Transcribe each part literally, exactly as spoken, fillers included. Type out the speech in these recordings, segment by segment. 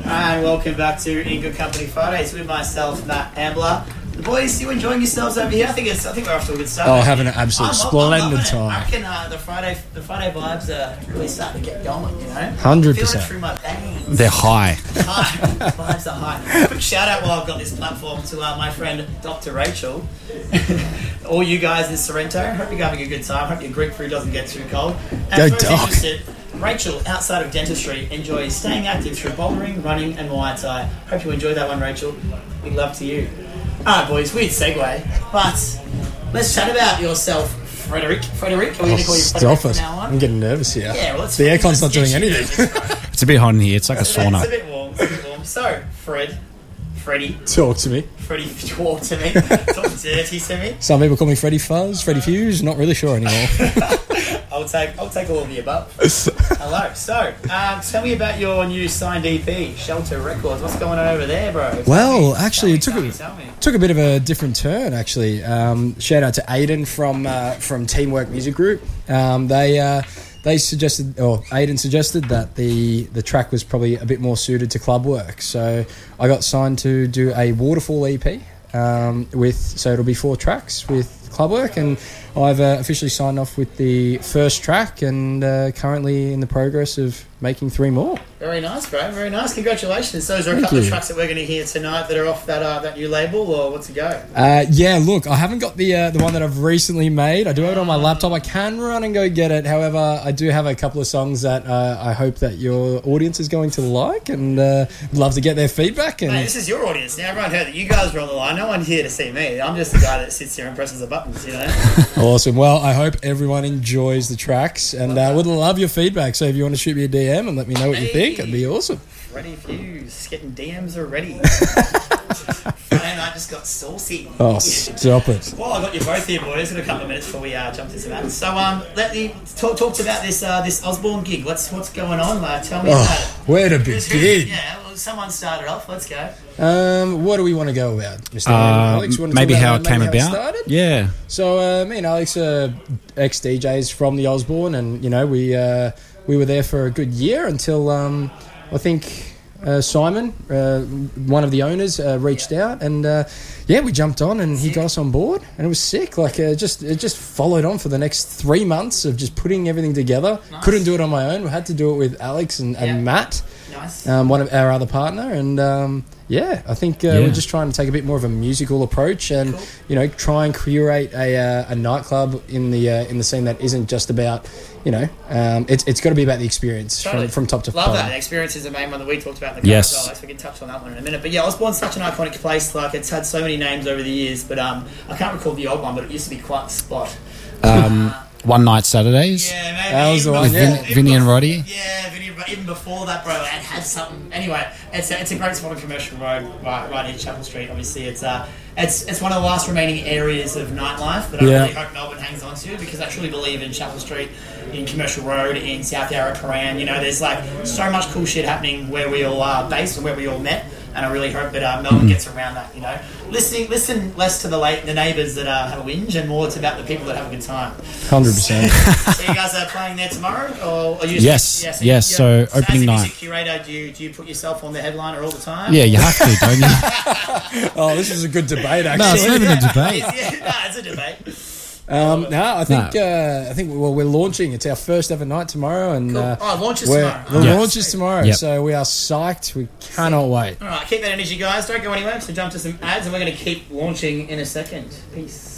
And welcome back to In Good Company Fridays with myself, Matt Ambler. The boys, you enjoying yourselves over here? I think it's. I think we're off to a good start. Oh, having an absolute I'm, splendid I'm time. I reckon uh, the Friday, the Friday vibes are really starting to get going. You know, Hundred Feel it percent. through my veins. They're high. High. Vibes are high. Quick shout out while I've got this platform to uh, my friend Doctor Rachel. All you guys in Sorrento, hope you're having a good time. Hope your Greek food doesn't get too cold. And Go for those Doc. interested, Rachel, outside of dentistry, enjoys staying active through bouldering, running and Muay Thai. Hope you enjoyed that one, Rachel. Big love to you. Alright boys, weird segue, but let's chat about yourself, Frederick. Frederick, are we Oh, going to call you stop Frederick from it. now on? I'm getting nervous here. Yeah, well, let's the aircon's let's not get doing you anything. nervous, bro. It's a bit hot in here. It's like a It's a sauna. bit warm, it's a bit warm. So, Fred, Freddie, Talk to me. Freddie, talk to me. Talk dirty to me. Some people call me Freddie Fuzz, Freddie Fuse, not really sure anymore. I'll take I'll take all of the above. Hello. So, um, tell me about your new signed E P, Shelter Records. What's going on over there, bro? Tell Well, me, actually, it tell took me, a, tell me, tell me. took a bit of a different turn, actually. Um, shout out to Aiden from uh, from Teamwork Music Group. Um, they uh, they suggested, or Aiden suggested that the, the track was probably a bit more suited to club work. So I got signed to do a Waterfall E P um, with, so it'll be four tracks with club work, and I've uh, officially signed off with the first track and uh, currently in the progress of making three more. Very nice, bro. Very nice. Congratulations. So, is there a Thank couple you. of tracks that we're going to hear tonight that are off that uh, that new label, or what's it go? Uh, yeah, look, I haven't got the uh, the one that I've recently made. I do have it on my laptop. I can run and go get it. However, I do have a couple of songs that uh, I hope that your audience is going to like, and uh, love to get their feedback. And Mate, this is your audience now. Everyone heard that you guys were on the line. No one's here to see me. I'm just the guy that sits here and presses the buttons, you know? awesome. Well, I hope everyone enjoys the tracks, and uh, would love your feedback. So if you want to shoot me a D M and let me know what you think, it'd be awesome. Ready Fuse. Getting D Ms already. And I just got saucy. Oh, stop it. Well, I got you both here, boys. Got a couple of minutes before we uh, jump into that. So, um, let me talk talk to about this uh, this Osborne gig. What's what's going on? Uh, tell me about it. Oh, where to Who's- who's- begin? Yeah, well, someone started off. Let's go. Um, what do we want to go about, Mister Uh, Alex? You want to maybe talk how about it came maybe how about. started? Yeah. So uh, me and Alex are ex-D Js from the Osborne, and you know we uh, we were there for a good year until um, I think uh, Simon, uh, one of the owners, uh, reached out, and uh, yeah, we jumped on, and he got us on board, and it was sick. Like uh, just it just followed on for the next three months of just putting everything together. Nice. Couldn't do it on my own. We had to do it with Alex and, and Yeah. Matt, Nice. um, one of our other partner, and. Um, Yeah, I think uh, Yeah. we're just trying to take a bit more of a musical approach, and Cool. you know, try and curate a uh, a nightclub in the uh, in the scene that isn't just about, you know, um, it's it's got to be about the experience Totally. from, from top to Love bottom. that. The experience is the main one that we talked about in the car Yes. as well, so we can touch on that one in a minute. But yeah, Osborne's such an iconic place. Like, it's had so many names over the years, but um, I can't recall the old one, but it used to be quite the spot. Um, one night Saturdays. Yeah, maybe. That was the even one, before- yeah. even Vinny and before- Roddy. Yeah, Vinny, but even before that, bro, it had something. Anyway, it's a, it's a great spot on Commercial Road, right, right in Chapel Street. Obviously, it's uh, it's it's one of the last remaining areas of nightlife that I Yeah. really hope Melbourne hangs on to, because I truly believe in Chapel Street, in Commercial Road, in South Yarra, Paran. You know, there's like so much cool shit happening where we all are based and where we all met. And I really hope that uh, Melbourne gets around that, you know. Listening, listen less to the late, the neighbours that uh, have a whinge, and more to about the people that have a good time. Hundred percent. So you guys are playing there tomorrow, or are you? Yes, yes. yes, so as opening a night. music curator, do you do you put yourself on the headliner all the time? Yeah, you have to, don't you? Oh, this is a good debate, No, it's actually. not even a debate. Yeah, no, it's a debate. Um, no, I think No. uh, I think well, we're launching. It's our first ever night tomorrow, and Cool. uh, Oh, it launches we're- tomorrow. the Yeah. launch is tomorrow. Yep. So we are psyched. We cannot wait. All right, keep that energy, guys. Don't go anywhere. So jump to some ads, and we're going to keep launching in a second. Peace.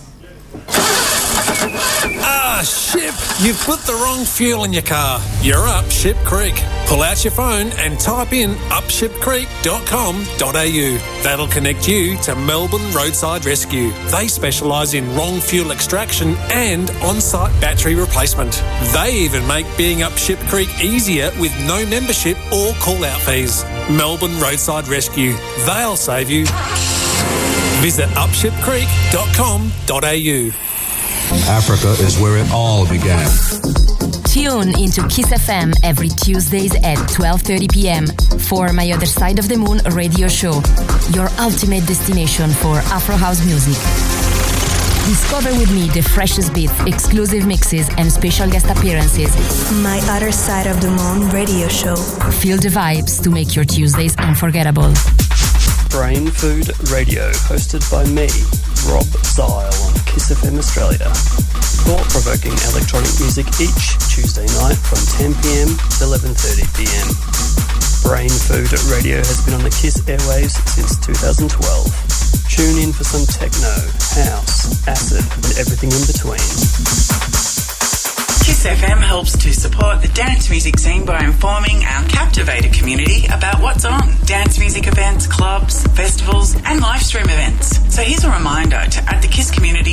Ah, Ship! You've put the wrong fuel in your car. You're up Ship Creek. Pull out your phone and type in up ship creek dot com dot a u. That'll connect you to Melbourne Roadside Rescue. They specialise in wrong fuel extraction and on-site battery replacement. They even make being up Ship Creek easier with no membership or call-out fees. Melbourne Roadside Rescue. They'll save you. Visit up ship creek dot com dot a u. Africa is where it all began. Tune into Kiss F M every Tuesdays at twelve thirty p.m. for My Other Side of the Moon radio show, your ultimate destination for Afro House music. Discover with me the freshest beats, exclusive mixes, and special guest appearances. My Other Side of the Moon radio show. Feel the vibes to make your Tuesdays unforgettable. Brain Food Radio, hosted by me, Rob Zile, on Kiss F M Australia. Thought-provoking electronic music each Tuesday night from ten p.m. to eleven thirty p.m. Brain Food Radio has been on the Kiss airwaves since two thousand twelve. Tune in for some techno, house, acid, and everything in between. Kiss F M helps to support the dance music scene by informing our Captivator community about what's on. Dance music events, clubs, festivals, and live stream events. So here's a reminder to add the Kiss community